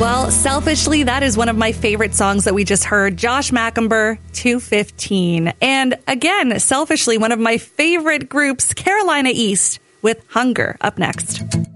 Well, selfishly, that is one of my favorite songs that we just heard. Josh Macumber, 2:15. And again, selfishly, one of my favorite groups, Carolina East, with Hunger, up next.